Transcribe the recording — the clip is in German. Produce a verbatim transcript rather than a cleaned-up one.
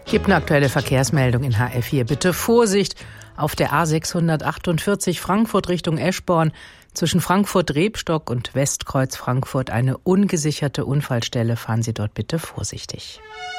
Gibt eine aktuelle Verkehrsmeldung in H F vier. Bitte Vorsicht auf der A sechshundertachtundvierzig Frankfurt Richtung Eschborn. Zwischen Frankfurt-Rebstock und Westkreuz Frankfurt eine ungesicherte Unfallstelle. Fahren Sie dort bitte vorsichtig.